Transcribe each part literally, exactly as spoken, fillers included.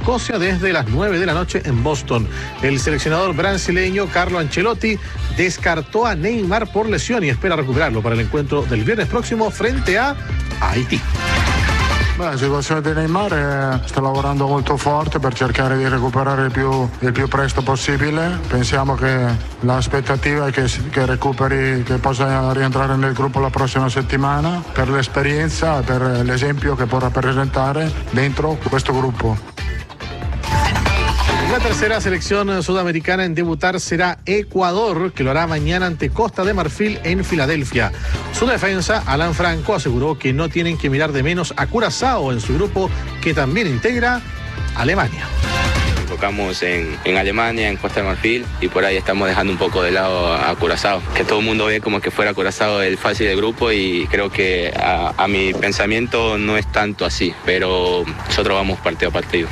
Escocia desde las nueve de la noche en Boston. El seleccionador brasileño Carlo Ancelotti descartó a Neymar por lesión y espera recuperarlo para el encuentro del viernes próximo frente a Haití. Beh, la situazione di Neymar è, sta lavorando molto forte per cercare di recuperare il più, il più presto possibile. Pensiamo che l'aspettativa è che, che recuperi, che possa rientrare nel gruppo la prossima settimana per l'esperienza e per l'esempio che può rappresentare dentro questo gruppo. La tercera selección sudamericana en debutar será Ecuador, que lo hará mañana ante Costa de Marfil en Filadelfia. Su defensa, Alan Franco, aseguró que no tienen que mirar de menos a Curazao en su grupo, que también integra Alemania. Nos enfocamos en, en Alemania, en Costa de Marfil, y por ahí estamos dejando un poco de lado a Curazao. Que todo el mundo ve como que fuera Curazao el fácil del grupo, y creo que a, a mi pensamiento no es tanto así, pero nosotros vamos partido a partido.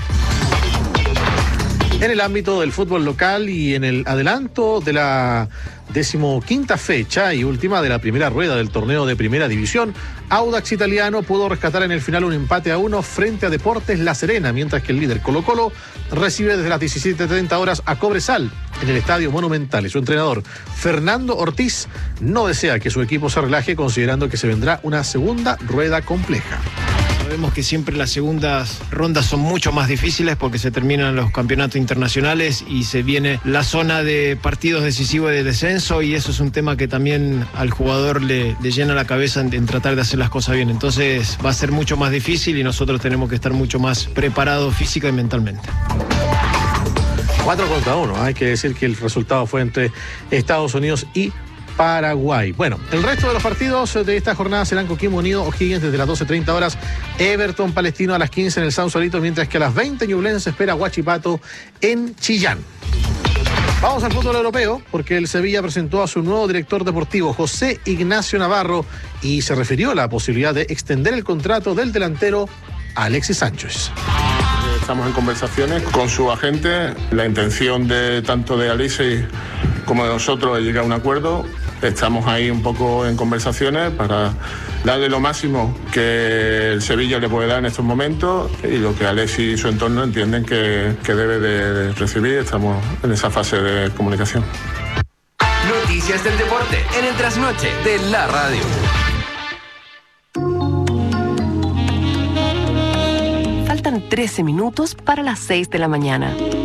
En el ámbito del fútbol local y en el adelanto de la decimoquinta fecha y última de la primera rueda del torneo de Primera División, Audax Italiano pudo rescatar en el final un empate a uno frente a Deportes La Serena, mientras que el líder Colo Colo recibe desde las diecisiete treinta horas a Cobresal en el Estadio Monumental. Y su entrenador, Fernando Ortiz, no desea que su equipo se relaje, considerando que se vendrá una segunda rueda compleja. Sabemos que siempre las segundas rondas son mucho más difíciles porque se terminan los campeonatos internacionales y se viene la zona de partidos decisivos de descenso, y eso es un tema que también al jugador le, le llena la cabeza en, en tratar de hacer las cosas bien. Entonces va a ser mucho más difícil y nosotros tenemos que estar mucho más preparados física y mentalmente. Cuatro contra uno. Hay que decir que el resultado fue entre Estados Unidos y Paraguay. Bueno, el resto de los partidos de esta jornada serán Coquimbo Unido O'Higgins desde las doce treinta horas, Everton Palestino a las quince en el Sausalito, mientras que a las veinte Ñublense espera Huachipato en Chillán. Vamos al fútbol europeo, porque el Sevilla presentó a su nuevo director deportivo, José Ignacio Navarro, y se refirió a la posibilidad de extender el contrato del delantero Alexis Sánchez. Estamos en conversaciones con su agente. La intención de tanto de Alexis como de nosotros es llegar a un acuerdo. Estamos ahí un poco en conversaciones para darle lo máximo que el Sevilla le puede dar en estos momentos y lo que Alexis y su entorno entienden que, que debe de recibir. Estamos en esa fase de comunicación. Noticias del deporte en el trasnoche de la radio. Faltan trece minutos para las seis de la mañana.